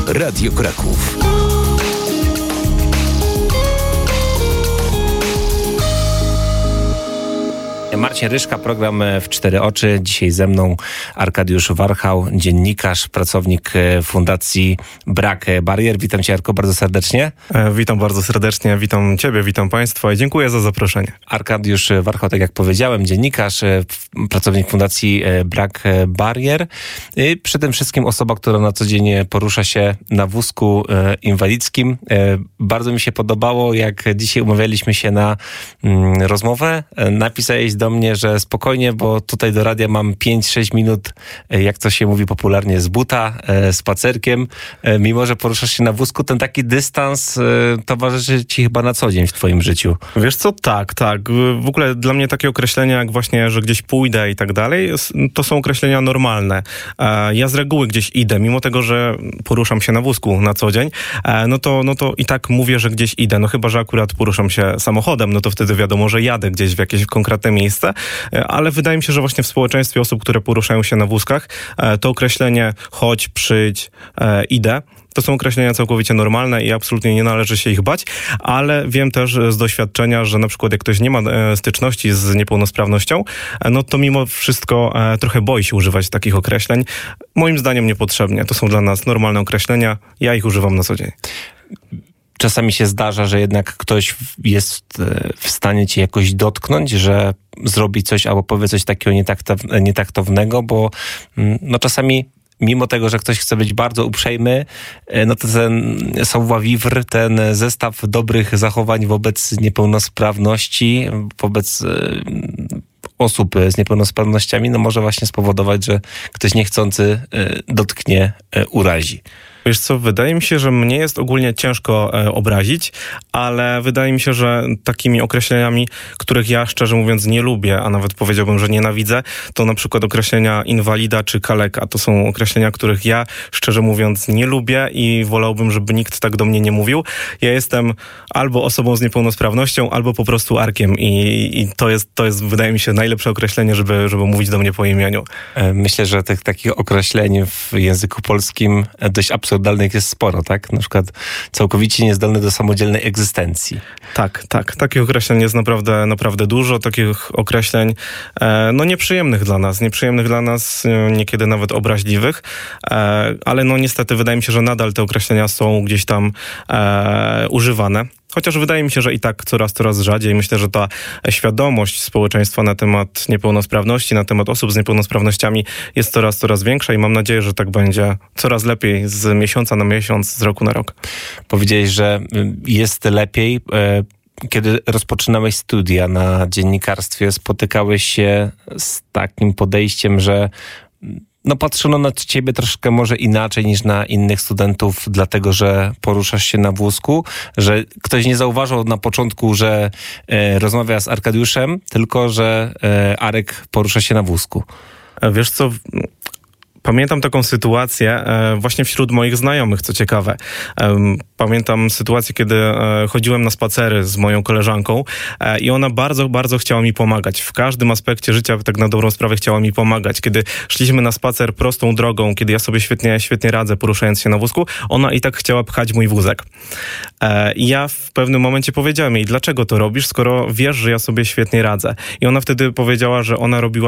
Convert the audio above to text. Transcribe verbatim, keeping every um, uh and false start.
Radio Kraków. Marcin Ryszka, program W Cztery Oczy. Dzisiaj ze mną Arkadiusz Warchał, dziennikarz, pracownik Fundacji Brak Barier. Witam cię, Arko, bardzo serdecznie. E, witam bardzo serdecznie, witam ciebie, witam państwa i dziękuję za zaproszenie. Arkadiusz Warchał, tak jak powiedziałem, dziennikarz, pracownik Fundacji Brak Barier. I przy tym wszystkim osoba, która na co dzień porusza się na wózku inwalidzkim. Bardzo mi się podobało, jak dzisiaj umawialiśmy się na mm, rozmowę. Napisałeś do mnie, że spokojnie, bo tutaj do radia mam pięć sześć minut, jak to się mówi popularnie, z buta, e, spacerkiem. E, mimo że poruszasz się na wózku, ten taki dystans e, towarzyszy ci chyba na co dzień w twoim życiu. Wiesz co, tak, tak. W ogóle dla mnie takie określenia jak właśnie, że gdzieś pójdę i tak dalej, to są określenia normalne. E, ja z reguły gdzieś idę, mimo tego, że poruszam się na wózku na co dzień, e, no to, no to i tak mówię, że gdzieś idę. No chyba, że akurat poruszam się samochodem, no to wtedy wiadomo, że jadę gdzieś w jakieś konkretne miejsce. Ale wydaje mi się, że właśnie w społeczeństwie osób, które poruszają się na wózkach, to określenie chodź, przyjdź, idę, to są określenia całkowicie normalne i absolutnie nie należy się ich bać, ale wiem też z doświadczenia, że na przykład jak ktoś nie ma styczności z niepełnosprawnością, no to mimo wszystko trochę boi się używać takich określeń. Moim zdaniem niepotrzebnie. To są dla nas normalne określenia. Ja ich używam na co dzień. Czasami się zdarza, że jednak ktoś jest w stanie cię jakoś dotknąć, że zrobi coś albo powie coś takiego nietaktownego, bo no czasami mimo tego, że ktoś chce być bardzo uprzejmy, no to ten savoir-vivre, ten zestaw dobrych zachowań wobec niepełnosprawności, wobec osób z niepełnosprawnościami, no może właśnie spowodować, że ktoś niechcący dotknie, urazi. Wiesz co, wydaje mi się, że mnie jest ogólnie ciężko e, obrazić, ale wydaje mi się, że takimi określeniami, których ja szczerze mówiąc nie lubię, a nawet powiedziałbym, że nienawidzę, to na przykład określenia inwalida czy kaleka. To są określenia, których ja szczerze mówiąc nie lubię i wolałbym, żeby nikt tak do mnie nie mówił. Ja jestem albo osobą z niepełnosprawnością, albo po prostu Arkiem i, i to jest, to jest, wydaje mi się, najlepsze określenie, żeby, żeby mówić do mnie po imieniu. Myślę, że tych takich określeń w języku polskim dość absurdalnych jest sporo, tak? Na przykład całkowicie niezdolny do samodzielnej egzystencji. Tak, tak. Takich określeń jest naprawdę, naprawdę dużo. Takich określeń, e, no nieprzyjemnych dla nas. Nieprzyjemnych dla nas, e, niekiedy nawet obraźliwych. E, ale no niestety wydaje mi się, że nadal te określenia są gdzieś tam e, używane. Chociaż wydaje mi się, że i tak coraz, coraz rzadziej. Myślę, że ta świadomość społeczeństwa na temat niepełnosprawności, na temat osób z niepełnosprawnościami jest coraz, coraz większa i mam nadzieję, że tak będzie coraz lepiej z miesiąca na miesiąc, z roku na rok. Powiedziałeś, że jest lepiej. Kiedy rozpoczynałeś studia na dziennikarstwie, spotykałeś się z takim podejściem, że no patrzono na ciebie troszkę może inaczej niż na innych studentów, dlatego że poruszasz się na wózku, że ktoś nie zauważył na początku, że e, rozmawia z Arkadiuszem, tylko że e, Arek porusza się na wózku. Wiesz co... Pamiętam taką sytuację e, właśnie wśród moich znajomych, co ciekawe. E, pamiętam sytuację, kiedy e, chodziłem na spacery z moją koleżanką e, i ona bardzo, bardzo chciała mi pomagać. W każdym aspekcie życia, tak na dobrą sprawę, chciała mi pomagać. Kiedy szliśmy na spacer prostą drogą, kiedy ja sobie świetnie, świetnie radzę, poruszając się na wózku, ona i tak chciała pchać mój wózek. E, I ja w pewnym momencie powiedziałem jej, dlaczego to robisz, skoro wiesz, że ja sobie świetnie radzę. I ona wtedy powiedziała, że ona robiła